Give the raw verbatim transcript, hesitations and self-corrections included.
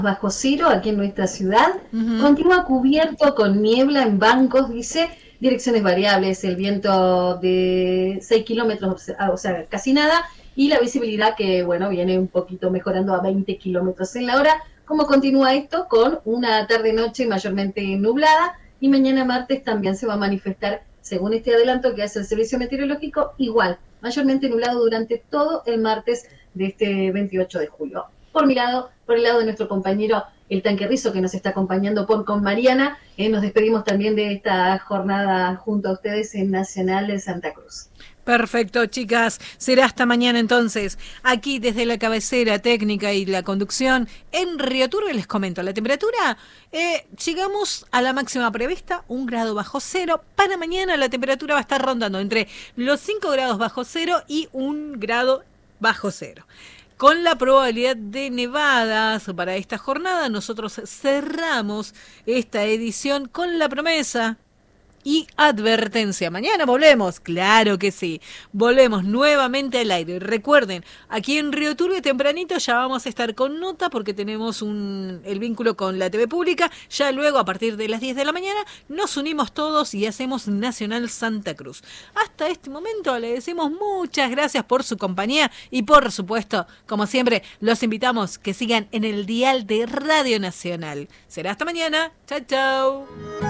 bajo cero aquí en nuestra ciudad. Uh-huh. Continúa cubierto con niebla en bancos, dice, direcciones variables, el viento de seis kilómetros, o sea, casi nada, y la visibilidad que, bueno, viene un poquito mejorando a veinte kilómetros en la hora. ¿Cómo continúa esto? Con una tarde-noche mayormente nublada, y mañana martes también se va a manifestar, según este adelanto que hace el Servicio Meteorológico, igual, mayormente nublado durante todo el martes de este veintiocho de julio. Por mi lado, por el lado de nuestro compañero El Tanque Rizo, que nos está acompañando por con Mariana, eh, nos despedimos también de esta jornada junto a ustedes en Nacional de Santa Cruz. Perfecto, chicas. Será hasta mañana entonces. Aquí desde la cabecera técnica y la conducción en Río Turbio les comento. La temperatura, eh, llegamos a la máxima prevista, un grado bajo cero. Para mañana la temperatura va a estar rondando entre los cinco grados bajo cero y un grado bajo cero. Con la probabilidad de nevadas para esta jornada, nosotros cerramos esta edición con la promesa y advertencia. Mañana volvemos, claro que sí. Volvemos nuevamente al aire. Recuerden, aquí en Río Turbio tempranito ya vamos a estar con nota porque tenemos un, el vínculo con la T V pública. Ya luego, a partir de las diez de la mañana, nos unimos todos y hacemos Nacional Santa Cruz. Hasta este momento le decimos muchas gracias por su compañía y por supuesto, como siempre, los invitamos que sigan en el dial de Radio Nacional. Será hasta mañana. Chau, chau.